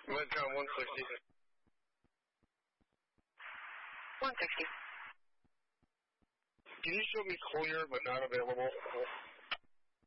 Went down 160. 160. Can you show me clear but not available?